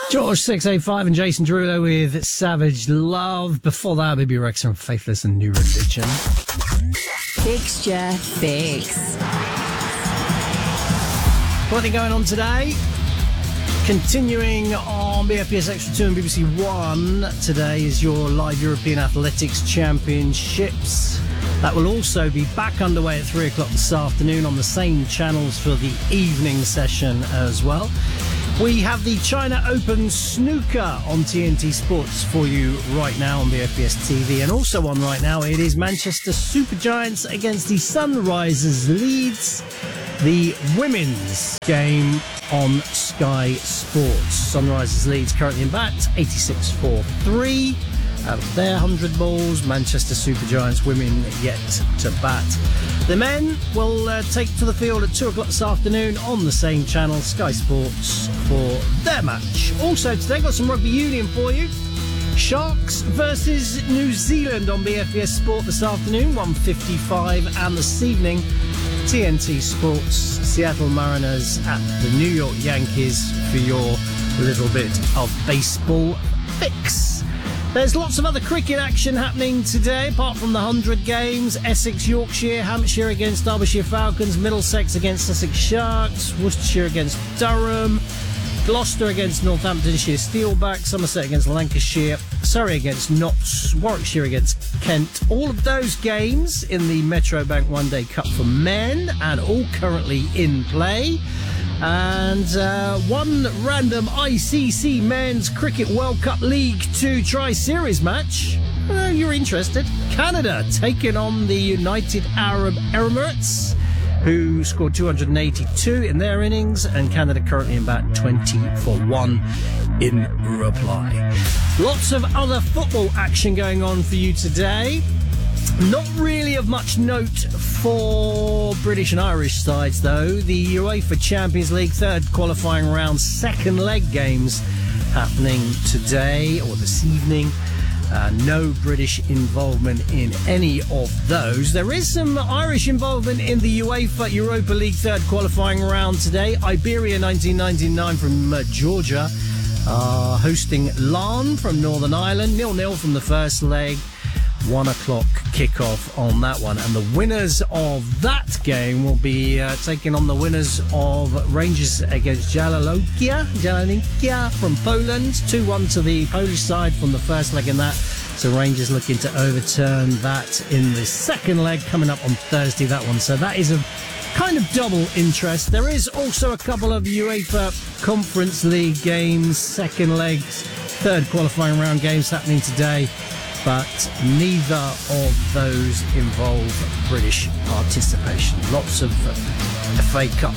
George 685 and Jason Derulo with Savage Love. Before that, Baby Rexa and Faithless and New Religion. Fixture Fix. Plenty going on today. Continuing on BFBS Extra 2 and BBC One, today is your live European Athletics Championships. That will also be back underway at 3 o'clock this afternoon on the same channels for the evening session as well. We have the China Open Snooker on TNT Sports for you right now on BFBS TV, and also on right now it is Manchester Supergiants against the Sunrisers Leeds, the women's game on Sky Sports. Sunrisers Leeds currently in bat, 86-4-3 out of their 100 balls. Manchester Supergiants women yet to bat. The men will take to the field at 2 o'clock this afternoon on the same channel, Sky Sports, for their match. Also today, got some rugby union for you. Sharks versus New Zealand on BFBS Sport this afternoon, 1:55, and this evening, TNT Sports, Seattle Mariners at the New York Yankees for your little bit of baseball fix. There's lots of other cricket action happening today, apart from the 100 games. Essex, Yorkshire, Hampshire against Derbyshire Falcons, Middlesex against Sussex Sharks, Worcestershire against Durham, Gloucester against Northamptonshire Steelback, Somerset against Lancashire, Surrey against Notts, Warwickshire against Kent. All of those games in the Metrobank One Day Cup for men, and all currently in play. And one random ICC Men's Cricket World Cup League 2 Tri-Series match. You're interested. Canada taking on the United Arab Emirates, who scored 282 in their innings, and Canada currently in bat 20-1 in reply. Lots of other football action going on for you today. Not really of much note for British and Irish sides, though. The UEFA Champions League third qualifying round second leg games happening today or this evening. No British involvement in any of those. There is some Irish involvement in the UEFA Europa League third qualifying round today. Iberia 1999 from Georgia hosting Larne from Northern Ireland. 0-0 from the first leg. 1 o'clock kickoff on that one, and the winners of that game will be taking on the winners of Rangers against Jagiellonia from Poland. 2-1 to the Polish side from the first leg in that, so Rangers looking to overturn that in the second leg coming up on Thursday, that one. So that is a kind of double interest. There is also a couple of UEFA Conference League games, second legs, third qualifying round games happening today, but neither of those involve British participation. Lots of FA Cup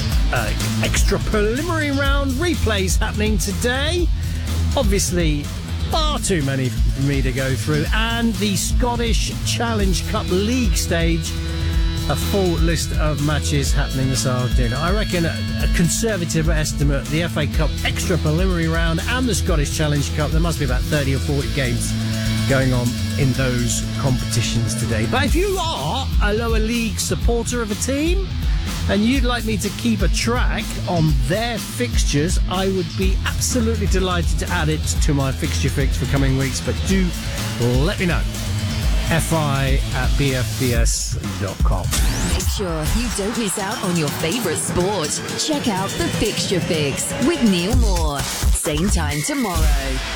extra preliminary round replays happening today. Obviously, far too many for me to go through. And the Scottish Challenge Cup League stage, a full list of matches happening this afternoon. I reckon a conservative estimate, the FA Cup extra preliminary round and the Scottish Challenge Cup, there must be about 30 or 40 games going on in those competitions today. But if you are a lower league supporter of a team and you'd like me to keep a track on their fixtures, I would be absolutely delighted to add it to my fixture fix for coming weeks. But do let me know. fi@bfbs.com. Make sure you don't miss out on your favourite sport. Check out the Fixture Fix with Neil Moore. Same time tomorrow.